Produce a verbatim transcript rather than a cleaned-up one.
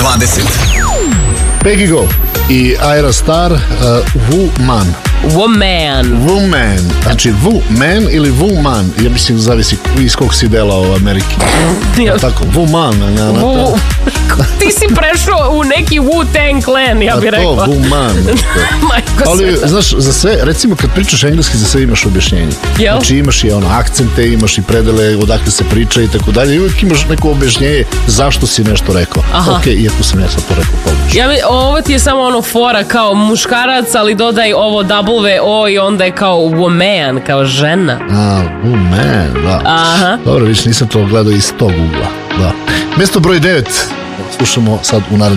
dvadeset. Peggy Go i Ira Star, uh, Woman. Woman. Woman. Znači, Woman ili Woman. Ja mislim, zavisi iz kog si dela u Ameriki. Ja. Tako, Woman. Na, na, Wu... Ti si prešao u neki Wu-Tang Clan, ja bih rekla. To, Woman. Ali, znaš, za sve, recimo kad pričaš engleski, za sve imaš objašnjenje. Jel? Znači, imaš i ono, akcente, imaš i predele odakle se priča i tako dalje. I uvijek imaš neko objašnjenje zašto si nešto rekao. Aha. Ok, iako sam ja sad to rekao pogrešno. Ja mi, ovo ti je samo ono fora kao muškarac, ali dodaj ovo W O i onda je kao woman, kao žena. A, woman, da. Aha. Dobro, više nisam to gledao iz tog ugla. Da. Mjesto broj devet slušamo sad u narednom